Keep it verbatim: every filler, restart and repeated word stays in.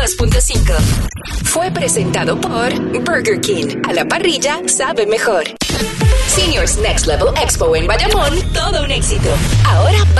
dos punto cinco. Fue presentado por Burger King. A la parrilla sabe mejor. Seniors Next Level Expo en Bayamón, todo un éxito. Ahora